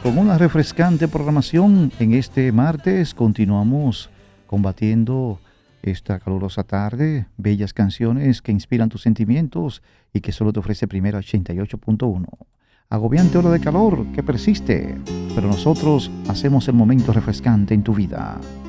con una refrescante programación en este martes. Continuamos combatiendo esta calurosa tarde, bellas canciones que inspiran tus sentimientos y que solo te ofrece Primera 88.1. Agobiante hora de calor que persiste, pero nosotros hacemos el momento refrescante en tu vida.